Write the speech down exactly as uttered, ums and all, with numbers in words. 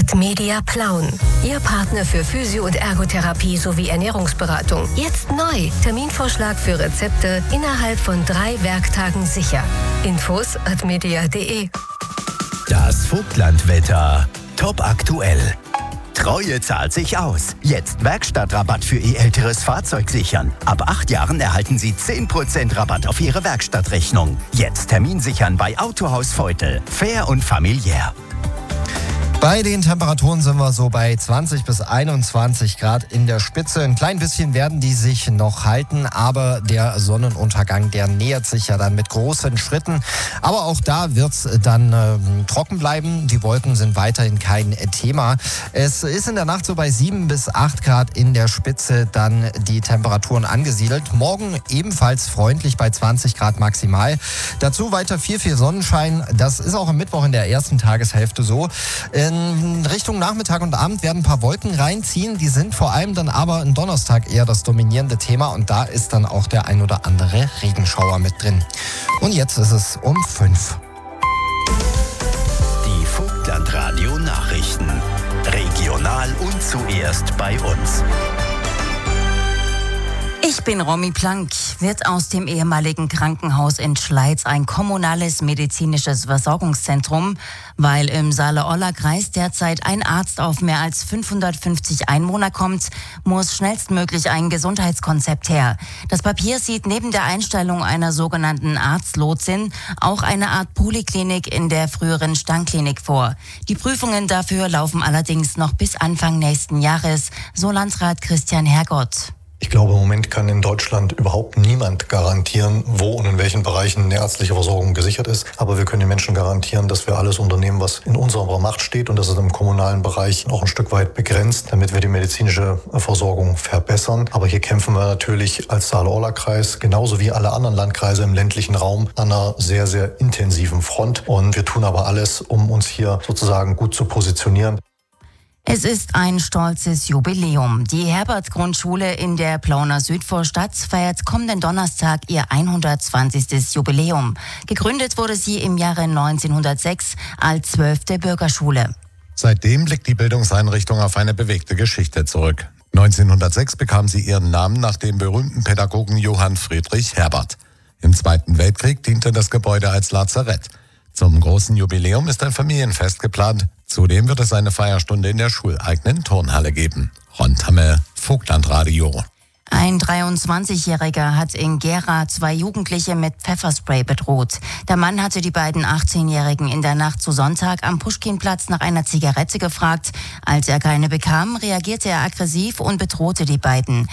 Admedia Plauen. Ihr Partner für Physio- und Ergotherapie sowie Ernährungsberatung. Jetzt neu. Terminvorschlag für Rezepte innerhalb von drei Werktagen sicher. Infos admedia punkt de. Das Vogtlandwetter. Top aktuell. Treue zahlt sich aus. Jetzt Werkstattrabatt für Ihr älteres Fahrzeug sichern. Ab acht Jahren erhalten Sie zehn Prozent Rabatt auf Ihre Werkstattrechnung. Jetzt Termin sichern bei Autohaus Veutel. Fair und familiär. Bei den Temperaturen sind wir so bei zwanzig bis einundzwanzig Grad in der Spitze. Ein klein bisschen werden die sich noch halten, aber der Sonnenuntergang, der nähert sich ja dann mit großen Schritten. Aber auch da wird's dann äh, trocken bleiben. Die Wolken sind weiterhin kein Thema. Es ist in der Nacht so bei sieben bis acht Grad in der Spitze dann die Temperaturen angesiedelt. Morgen ebenfalls freundlich bei zwanzig Grad maximal. Dazu weiter viel, viel Sonnenschein. Das ist auch am Mittwoch in der ersten Tageshälfte so. In Richtung Nachmittag und Abend werden ein paar Wolken reinziehen. Die sind vor allem dann aber am Donnerstag eher das dominierende Thema. Und da ist dann auch der ein oder andere Regenschauer mit drin. Und jetzt ist es um fünf. Die Vogtlandradio Nachrichten. Regional und zuerst bei uns. Ich bin Romy Plank. Wird aus dem ehemaligen Krankenhaus in Schleiz ein kommunales medizinisches Versorgungszentrum? Weil im Saale-Orla-Kreis derzeit ein Arzt auf mehr als fünfhundertfünfzig Einwohner kommt, muss schnellstmöglich ein Gesundheitskonzept her. Das Papier sieht neben der Einstellung einer sogenannten Arztlotsin auch eine Art Poliklinik in der früheren Stangklinik vor. Die Prüfungen dafür laufen allerdings noch bis Anfang nächsten Jahres, so Landrat Christian Hergott. Ich glaube, im Moment kann in Deutschland überhaupt niemand garantieren, wo und in welchen Bereichen eine ärztliche Versorgung gesichert ist. Aber wir können den Menschen garantieren, dass wir alles unternehmen, was in unserer Macht steht. Und das ist im kommunalen Bereich auch ein Stück weit begrenzt, damit wir die medizinische Versorgung verbessern. Aber hier kämpfen wir natürlich als Saale-Orla-Kreis, genauso wie alle anderen Landkreise im ländlichen Raum, an einer sehr, sehr intensiven Front. Und wir tun aber alles, um uns hier sozusagen gut zu positionieren. Es ist ein stolzes Jubiläum. Die Herbert-Grundschule in der Plauner Südvorstadt feiert kommenden Donnerstag ihr hundertzwanzigstes Jubiläum. Gegründet wurde sie im Jahre neunzehnhundertsechs als zwölfte Bürgerschule. Seitdem blickt die Bildungseinrichtung auf eine bewegte Geschichte zurück. neunzehnhundertsechs bekam sie ihren Namen nach dem berühmten Pädagogen Johann Friedrich Herbert. Im Zweiten Weltkrieg diente das Gebäude als Lazarett. Zum großen Jubiläum ist ein Familienfest geplant. Zudem wird es eine Feierstunde in der schuleigenen Turnhalle geben. Ron Tamme, Vogtlandradio. Ein dreiundzwanzigjähriger hat in Gera zwei Jugendliche mit Pfefferspray bedroht. Der Mann hatte die beiden achtzehnjährigen in der Nacht zu Sonntag am Puschkinplatz nach einer Zigarette gefragt. Als er keine bekam, reagierte er aggressiv und bedrohte die beiden.